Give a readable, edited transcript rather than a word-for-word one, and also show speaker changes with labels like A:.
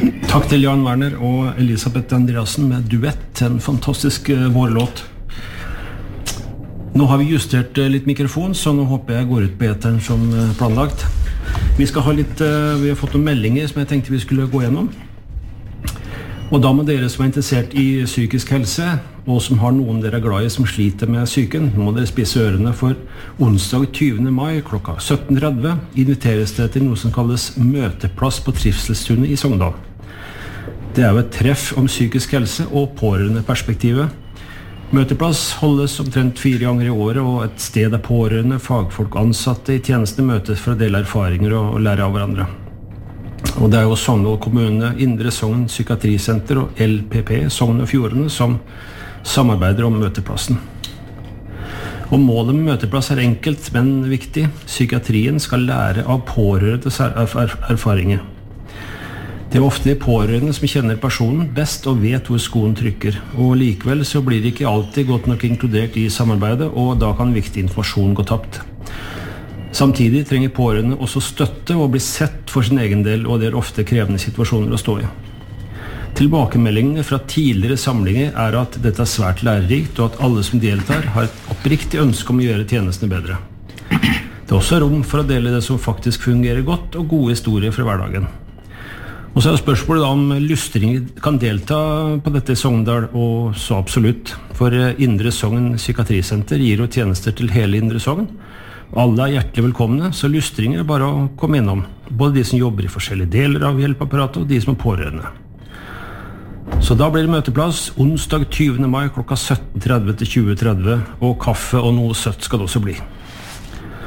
A: Takk til Jan Werner og Elisabeth Andreasen med Duett, en fantastisk vårlåt. Nå har vi justert litt mikrofon, så nå håper jeg går ut på eteren som planlagt. Vi har fått noen meldinger som jeg tenkte vi skulle gå gjennom. Og da må dere som er interessert i psykisk helse, og som har noen dere er glad i som sliter med psyken, må dere spisse ørene, for onsdag 20. mai klokka 17:30 inviteres det til noe som kalles møteplass på Trivselstunet i Sogndal. Det er jo et treff om psykisk helse og pårørendeperspektivet. Møteplass holdes omtrent 4 ganger i året, og et sted der pårørende, fagfolk og ansatte i tjenesten møtes for å dele erfaringer og lære av hverandre. Og det er jo Sogndal kommune, Indre Sogn Psykiatrisenter og LPP, Sogn og Fjordane, som samarbeider om møteplassen. Og målet med møteplass er enkelt, men viktig. Psykiatrien skal lære av pårørendes erfaringer. Det er ofte de pårørende som kjenner personen best og vet hvor skoen trykker. Og likevel så blir det ikke alltid godt nok inkludert i samarbeidet, og da kan viktig informasjon gå tapt. Samtidig trenger pårørende også støtte og bli sett for sin egen del, og det er ofte krevende situasjoner å stå i. Tilbakemeldingene fra tidligere samlinger er at dette er svært lærerikt, og at alle som deltar har et oppriktig ønske om å gjøre tjenestene bedre. Det er også rom for å dele det som faktisk fungerer godt, og gode historier fra hverdagen. Og så er spørsmålet da om lystringer kan delta på dette i Sogndal, og så absolutt. For Indre Sogn Psykiatrisenter gir jo tjenester til hele Indre Sogn. Alle er hjertelig velkomne, så lystringer er bare å komme innom. Både de som jobber i forskjellige deler av hjelpeapparatet, og de som er pårørende. Så da blir det møteplass onsdag 20. mai klokka 17:30 til 20:30, og kaffe og noe søtt skal det også bli.